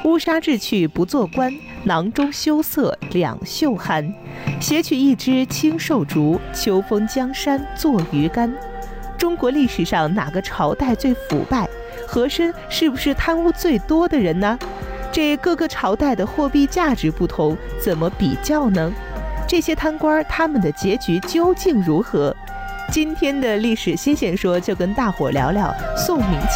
乌纱掷去不做官，囊中羞涩两袖寒。携取一枝青瘦竹，秋风江山作鱼竿。中国历史上哪个朝代最腐败？和珅是不是贪污最多的人呢？这各个朝代的货币价值不同，怎么比较呢？这些贪官他们的结局究竟如何？今天的历史新鲜说就跟大伙聊聊宋明